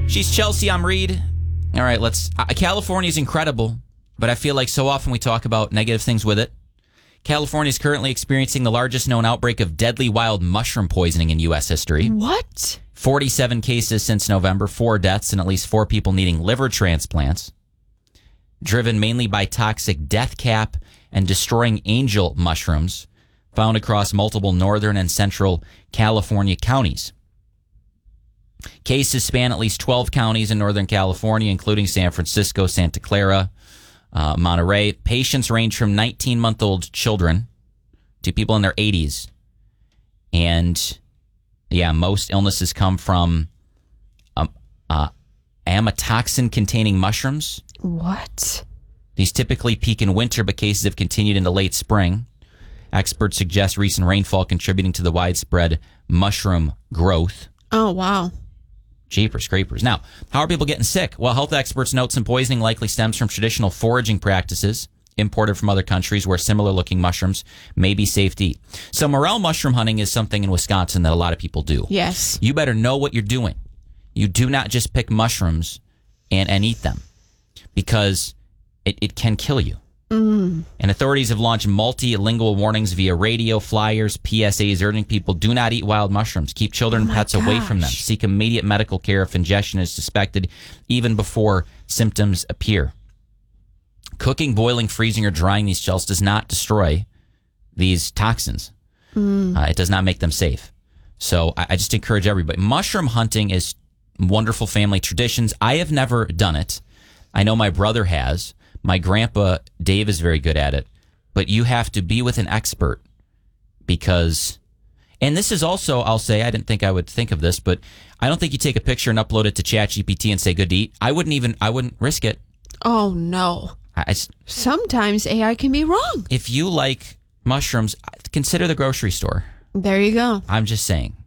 She's Chelsea. I'm Reed. All right, California's incredible, but I feel like so often we talk about negative things with it. California is currently experiencing the largest known outbreak of deadly wild mushroom poisoning in U.S. history. What? 47 cases since November, 4 deaths, and at least 4 people needing liver transplants. Driven mainly by toxic death cap and destroying angel mushrooms found across multiple northern and central California counties. Cases span at least 12 counties in Northern California, including San Francisco, Santa Clara, Monterey. Patients range from 19-month-old children to people in their 80s. And, most illnesses come from amatoxin-containing mushrooms. What? These typically peak in winter, but cases have continued into late spring. Experts suggest recent rainfall contributing to the widespread mushroom growth. Oh, wow. Jeepers scrapers. Now, how are people getting sick? Well, health experts note some poisoning likely stems from traditional foraging practices imported from other countries where similar-looking mushrooms may be safe to eat. So morel mushroom hunting is something in Wisconsin that a lot of people do. Yes. You better know what you're doing. You do not just pick mushrooms and eat them because it can kill you. And authorities have launched multilingual warnings via radio, flyers, PSAs, urging people do not eat wild mushrooms. Keep children and pets away from them. Seek immediate medical care if ingestion is suspected, even before symptoms appear. Cooking, boiling, freezing, or drying these shells does not destroy these toxins. It does not make them safe. So I just encourage everybody. Mushroom hunting is wonderful family traditions. I have never done it. I know my brother has. My grandpa, Dave, is very good at it. But you have to be with an expert because, and this is also, I'll say, I didn't think I would think of this, but I don't think you take a picture and upload it to ChatGPT and say good to eat. I wouldn't risk it. Oh, no. Sometimes AI can be wrong. If you like mushrooms, consider the grocery store. There you go. I'm just saying.